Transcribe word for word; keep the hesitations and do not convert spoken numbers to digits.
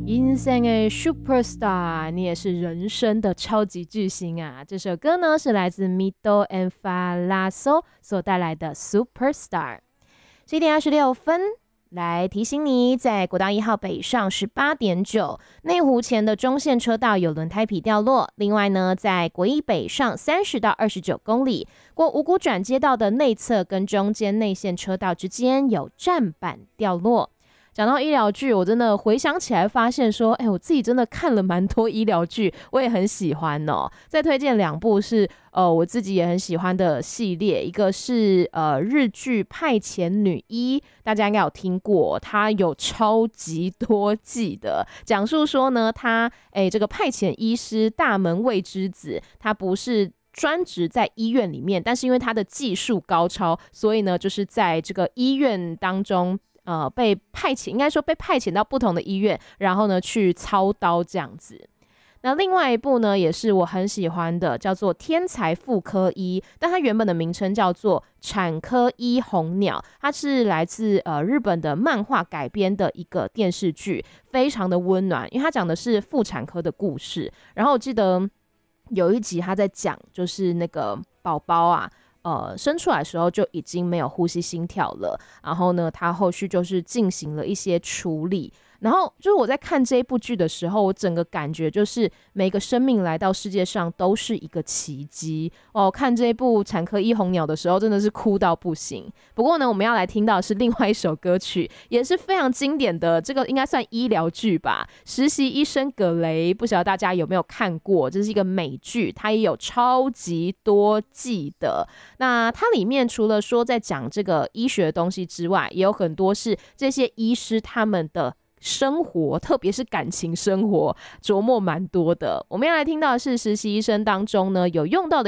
인생의 superstar， 你也是人生的超级巨星啊！这首歌呢是来自 Mito and Falaso 所带来的 Superstar。十一点二十六分，来提醒你，在国道一号北上十八点九内湖前的中线车道有轮胎皮掉落。另外呢，在国一北上三十到二十九公里，过五股转接道的内侧跟中间内线车道之间有站板掉落。讲到医疗剧，我真的回想起来发现说，哎，我自己真的看了蛮多医疗剧，我也很喜欢哦。再推荐两部是呃我自己也很喜欢的系列，一个是呃日剧《派遣女医》，大家应该有听过，它有超级多季的，讲述说呢，他哎这个派遣医师大门未知子，他不是专职在医院里面，但是因为他的技术高超，所以呢，就是在这个医院当中。呃，被派遣，应该说被派遣到不同的医院，然后呢去操刀这样子。那另外一部呢，也是我很喜欢的，叫做《天才妇科医》，但它原本的名称叫做《产科医红鸟》，它是来自呃日本的漫画改编的一个电视剧，非常的温暖，因为它讲的是妇产科的故事。然后我记得有一集他在讲，就是那个宝宝啊。呃，生出来的时候就已经没有呼吸心跳了，然后呢，他后续就是进行了一些处理，然后就是我在看这一部剧的时候，我整个感觉就是每个生命来到世界上都是一个奇迹哦。看这一部《产科医红鸟》的时候，真的是哭到不行。不过呢，我们要来听到的是另外一首歌曲，也是非常经典的，这个应该算医疗剧吧，《实习医生葛雷》，不晓得大家有没有看过？这是一个美剧，它也有超级多季的。那它里面除了说在讲这个医学的东西之外，也有很多是这些医师他们的生活，特别是感情生活琢磨蛮多的。我们要来听到的是实习医生当中呢有用到的